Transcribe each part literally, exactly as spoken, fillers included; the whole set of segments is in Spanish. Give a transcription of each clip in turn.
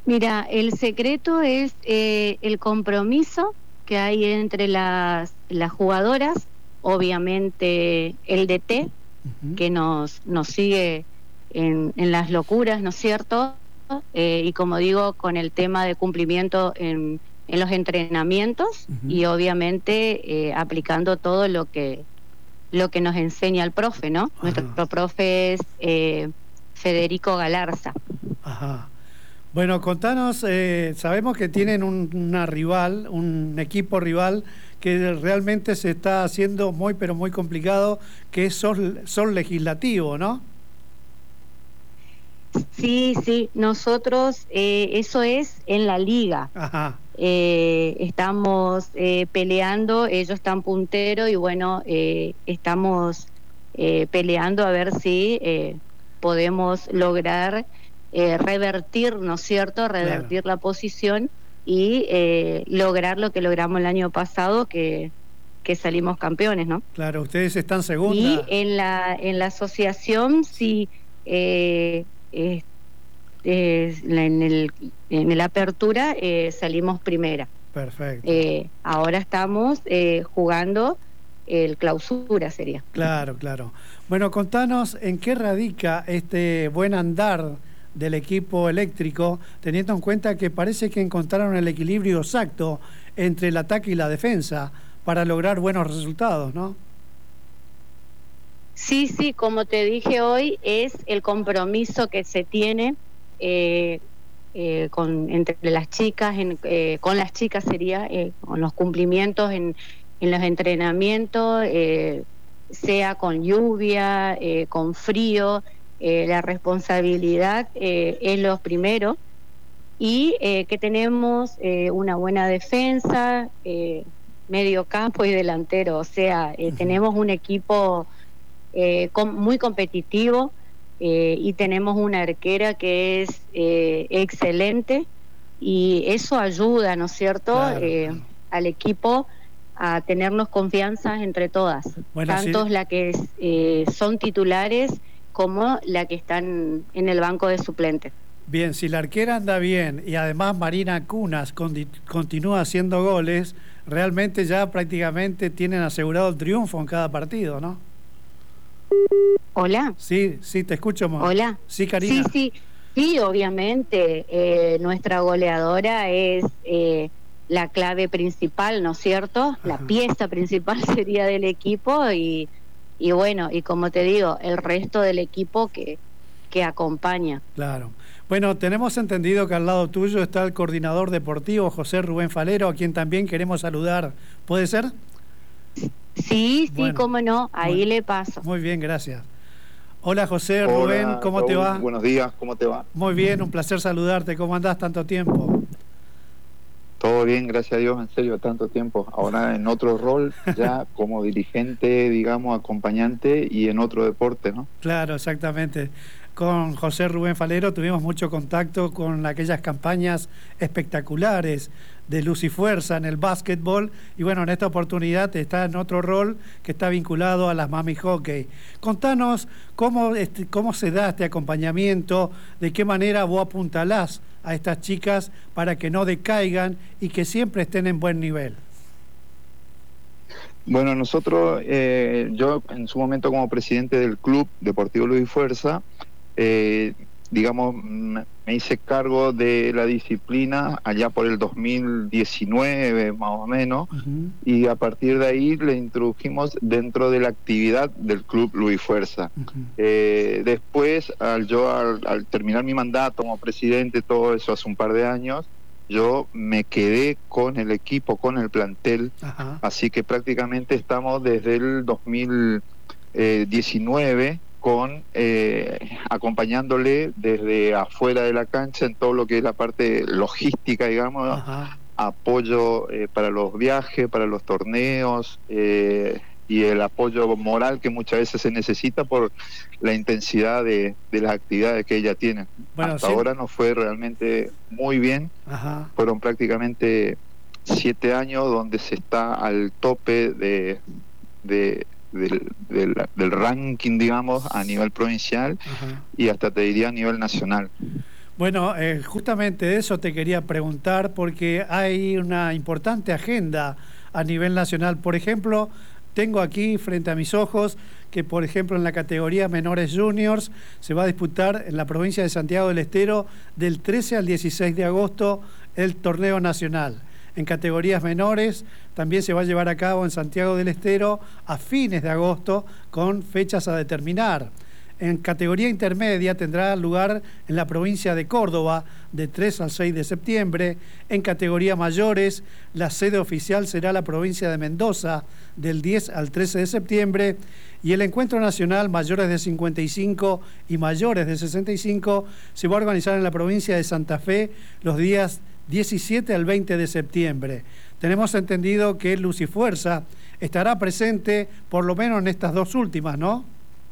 Mira, el secreto es eh, el compromiso que hay entre las, las jugadoras, obviamente el D T, Uh-huh. que nos, nos sigue en, en las locuras, ¿no es cierto? Eh, y como digo, con el tema de cumplimiento en, en los entrenamientos Uh-huh. y obviamente eh, aplicando todo lo que, lo que nos enseña el profe, ¿no? Ajá. Nuestro profe es eh, Federico Galarza. Ajá. Bueno, contanos, eh, sabemos que tienen un, una rival, un equipo rival que realmente se está haciendo muy, pero muy complicado, que es Sol, Sol Legislativo, ¿no? Sí, sí, nosotros, eh, eso es en la liga. Ajá. Eh, estamos eh, peleando, ellos están punteros y bueno, eh, estamos eh, peleando a ver si eh, podemos lograr eh, revertir, ¿no es cierto?, revertir Claro. la posición y eh, lograr lo que logramos el año pasado, que, que salimos campeones, ¿no? Claro, ustedes están Y segunda. en la, en la asociación, sí, eh, eh, eh, en el en la apertura eh, salimos primera. Perfecto. Eh, ahora estamos eh, jugando el clausura, sería. Claro, claro. Bueno, contanos en qué radica este buen andar del equipo eléctrico, teniendo en cuenta que parece que encontraron el equilibrio exacto entre el ataque y la defensa para lograr buenos resultados, ¿no? Sí, sí, como te dije hoy, es el compromiso que se tiene eh, eh, con entre las chicas, en, eh, con las chicas sería, eh, con los cumplimientos en, en los entrenamientos, eh, sea con lluvia, eh, con frío, eh, la responsabilidad eh, es lo primero, y eh, que tenemos eh, una buena defensa, eh, medio campo y delantero, o sea, eh, Uh-huh. tenemos un equipo Eh, com, muy competitivo eh, y tenemos una arquera que es eh, excelente y eso ayuda, ¿no es cierto?, Claro, eh, claro. al equipo a tenernos confianza entre todas, Bueno, tanto sí. las que es, eh, son titulares como la que están en el banco de suplentes. Bien, si la arquera anda bien y además Marina Cunas con, continúa haciendo goles, realmente ya prácticamente tienen asegurado el triunfo en cada partido, ¿no? Hola. Sí, sí, te escucho. Hola. Sí, Karina. Sí, sí, sí, obviamente eh, nuestra goleadora es eh, la clave principal, ¿no es cierto? Ajá. La pieza principal sería del equipo y, y bueno, y como te digo, el resto del equipo que, que acompaña. Claro. Bueno, tenemos entendido que al lado tuyo está el coordinador deportivo José Rubén Falero, a quien también queremos saludar. ¿Puede ser? Sí, sí, bueno, cómo no, ahí bueno, le paso. Muy bien, gracias. Hola José, Hola, Rubén, ¿cómo Raúl, te va? Buenos días, ¿cómo te va? Muy bien, un placer saludarte. ¿Cómo andás tanto tiempo? Todo bien, gracias a Dios, en serio, tanto tiempo. Ahora en otro rol, ya como dirigente, digamos, acompañante y en otro deporte, ¿no? Claro, exactamente. Con José Rubén Falero tuvimos mucho contacto con aquellas campañas espectaculares de Luz y Fuerza en el básquetbol y bueno, en esta oportunidad está en otro rol que está vinculado a las Mami Hockey. Contanos cómo, este, cómo se da este acompañamiento, de qué manera vos apuntalás a estas chicas para que no decaigan y que siempre estén en buen nivel. Bueno, nosotros, eh, yo en su momento como presidente del Club Deportivo Luz y Fuerza, eh, digamos, me hice cargo de la disciplina allá por el dos mil diecinueve más o menos, uh-huh. Y a partir de ahí le introdujimos dentro de la actividad del Club Luz y Fuerza. Uh-huh. Eh, después, al, yo al, al terminar mi mandato como presidente, todo eso hace un par de años, yo me quedé con el equipo, con el plantel, uh-huh. Así que prácticamente estamos desde el dos mil diecinueve con eh, acompañándole desde afuera de la cancha en todo lo que es la parte logística, digamos, uh-huh. Apoyo eh, para los viajes, para los torneos eh, y el apoyo moral que muchas veces se necesita por la intensidad de, de las actividades que ella tiene. Bueno, Hasta sí. ahora nos fue realmente muy bien. Uh-huh. Fueron prácticamente siete años donde se está al tope de, de Del, del, del ranking, digamos, a nivel provincial, uh-huh. Y hasta te diría a nivel nacional. Bueno, eh, justamente de eso te quería preguntar, porque hay una importante agenda a nivel nacional. Por ejemplo, tengo aquí frente a mis ojos que, por ejemplo, en la categoría menores juniors se va a disputar en la provincia de Santiago del Estero del trece al dieciséis de agosto el torneo nacional. En categorías menores también se va a llevar a cabo en Santiago del Estero a fines de agosto con fechas a determinar. En categoría intermedia tendrá lugar en la provincia de Córdoba de tres al seis de septiembre. En categoría mayores, la sede oficial será la provincia de Mendoza del diez al trece de septiembre. Y el encuentro nacional mayores de cincuenta y cinco y mayores de sesenta y cinco se va a organizar en la provincia de Santa Fe los días diecisiete al veinte de septiembre. Tenemos entendido que Luz y Fuerza estará presente por lo menos en estas dos últimas, ¿no?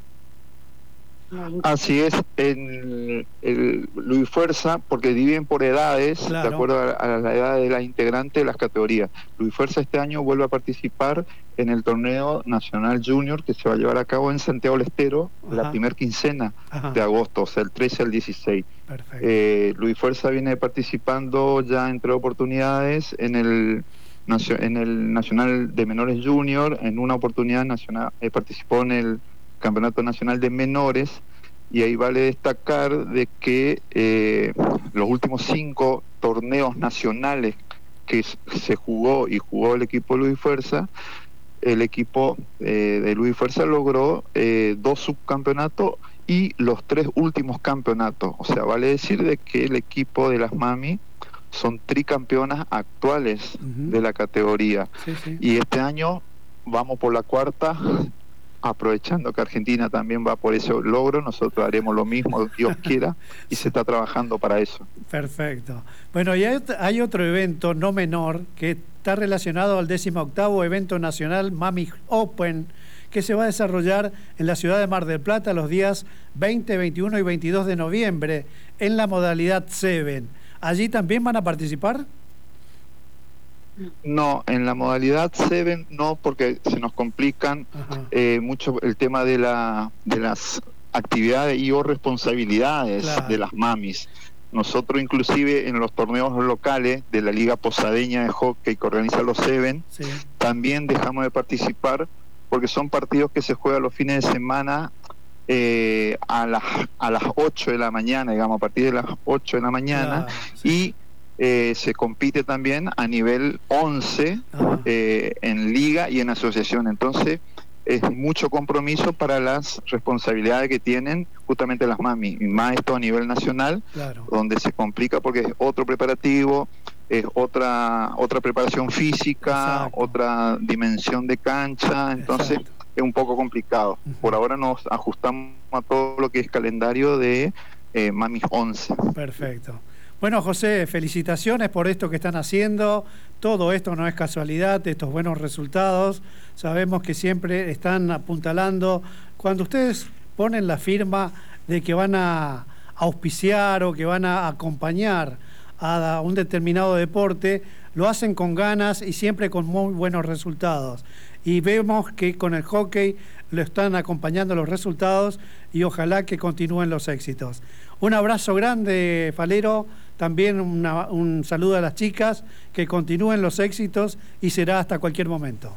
Así es, en el Luis Fuerza, porque dividen por edades, claro, de acuerdo a, a la edad de las integrantes de las categorías. Luis Fuerza este año vuelve a participar en el torneo nacional junior que se va a llevar a cabo en Santiago del Estero, ajá, la primer quincena, ajá, de agosto, o sea, el trece al dieciséis. Perfecto. Eh, Luis Fuerza viene participando ya entre oportunidades en el en el Nacional de Menores Junior, en una oportunidad nacional eh, participó en el Campeonato Nacional de Menores, y ahí vale destacar de que eh, los últimos cinco torneos nacionales que se jugó y jugó el equipo de Luis Fuerza, el equipo eh, de Luis Fuerza logró eh, dos subcampeonatos y los tres últimos campeonatos. O sea, vale decir de que el equipo de las Mami son tricampeonas actuales, uh-huh, de la categoría. Sí, sí. Y este año vamos por la cuarta, aprovechando que Argentina también va por ese logro. Nosotros haremos lo mismo, Dios quiera, y se está trabajando para eso. Perfecto. Bueno, y hay, hay otro evento no menor que está relacionado al décimo octavo evento nacional Mami Open, que se va a desarrollar en la ciudad de Mar del Plata los días veinte, veintiuno y veintidós de noviembre en la modalidad siete. ¿Allí también van a participar? No, en la modalidad siete no, porque se nos complican eh, mucho el tema de la de las actividades y o responsabilidades, claro, de las mamis. Nosotros inclusive en los torneos locales de la Liga Posadeña de Hockey que organiza los siete, sí, también dejamos de participar porque son partidos que se juegan los fines de semana eh, a las a las ocho de la mañana, digamos, a partir de las ocho de la mañana, claro, sí, y Eh, se compite también a nivel once eh, en liga y en asociación. Entonces es mucho compromiso para las responsabilidades que tienen justamente las mami, y más esto a nivel nacional, claro, donde se complica porque es otro preparativo, es otra otra preparación física, exacto, otra dimensión de cancha. Entonces, exacto, es un poco complicado. Uh-huh. Por ahora nos ajustamos a todo lo que es calendario de eh, Mamis once. Perfecto. Bueno, José, felicitaciones por esto que están haciendo. Todo esto no es casualidad, estos buenos resultados. Sabemos que siempre están apuntalando. Cuando ustedes ponen la firma de que van a auspiciar o que van a acompañar a un determinado deporte, lo hacen con ganas y siempre con muy buenos resultados. Y vemos que con el hockey lo están acompañando los resultados y ojalá que continúen los éxitos. Un abrazo grande, Falero. También una, un saludo a las chicas, que continúen los éxitos y será hasta cualquier momento.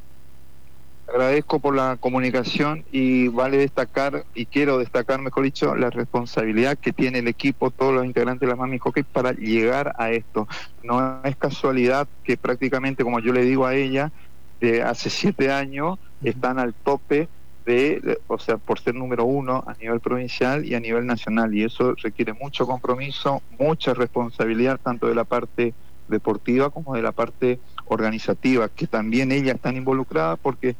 Agradezco por la comunicación y vale destacar, y quiero destacar, mejor dicho, la responsabilidad que tiene el equipo, todos los integrantes de la Mami Hockey para llegar a esto. No es casualidad que prácticamente, como yo le digo a ella, de hace siete años uh-huh, están al tope de, o sea, por ser número uno a nivel provincial y a nivel nacional, y eso requiere mucho compromiso, mucha responsabilidad, tanto de la parte deportiva como de la parte organizativa, que también ellas están involucradas porque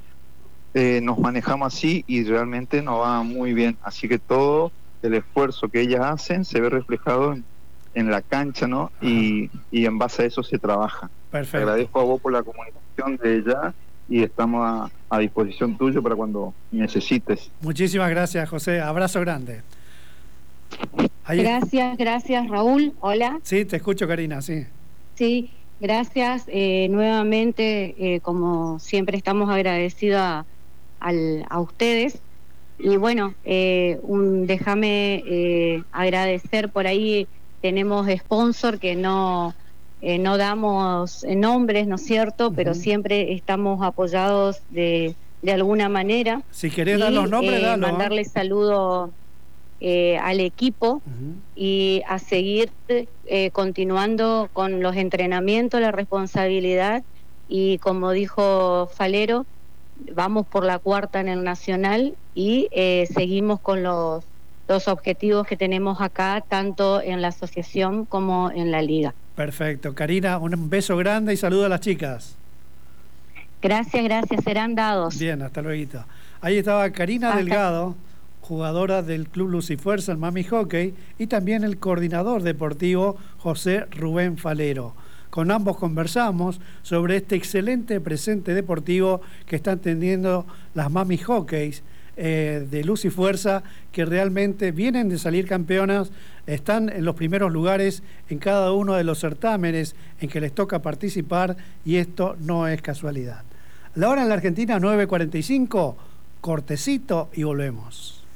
eh, nos manejamos así y realmente nos va muy bien. Así que todo el esfuerzo que ellas hacen se ve reflejado en, en la cancha, ¿no? Y, y en base a eso se trabaja. Perfecto. Te agradezco a vos por la comunicación de ella y estamos a, a disposición tuyo para cuando necesites. Muchísimas gracias, José. Abrazo grande. Ahí... Gracias, gracias, Raúl. Hola. Sí, te escucho, Karina, sí. Sí, gracias. Eh, nuevamente, eh, como siempre, estamos agradecidos a, al, a ustedes. Y bueno, eh, un, déjame eh, agradecer por ahí tenemos sponsor que no, eh, no damos nombres, ¿no es cierto? Uh-huh. Pero siempre estamos apoyados de, de alguna manera. Si querés y, dar los nombres, eh, dalo. Mandarle saludo eh, al equipo uh-huh. y a seguir eh, continuando con los entrenamientos, la responsabilidad y como dijo Falero, vamos por la cuarta en el Nacional y eh, seguimos con los, los objetivos que tenemos acá, tanto en la asociación como en la liga. Perfecto. Karina, un beso grande y saludo a las chicas. Gracias, gracias. Serán dados. Bien, hasta luego. Ahí estaba Karina hasta... Delgado, jugadora del Club Luz y Fuerza, el Mami Hockey, y también el coordinador deportivo José Rubén Falero. Con ambos conversamos sobre este excelente presente deportivo que están teniendo las Mami Hockeys eh, de Luz y Fuerza, que realmente vienen de salir campeonas, están en los primeros lugares en cada uno de los certámenes en que les toca participar, y esto no es casualidad. La hora en la Argentina, nueve cuarenta y cinco, cortecito y volvemos.